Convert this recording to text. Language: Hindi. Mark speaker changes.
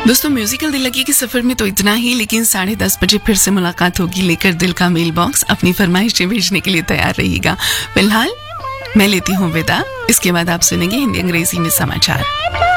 Speaker 1: दोस्तों, म्यूजिकल दिल लगी के सफर में तो इतना ही, लेकिन 10:30 बजे फिर से मुलाकात होगी लेकर दिल का मेल बॉक्स। अपनी फरमाइशें भेजने के लिए तैयार रहिएगा। फिलहाल मैं लेती हूँ विदा। इसके बाद आप सुनेंगे हिंदी अंग्रेजी में समाचार।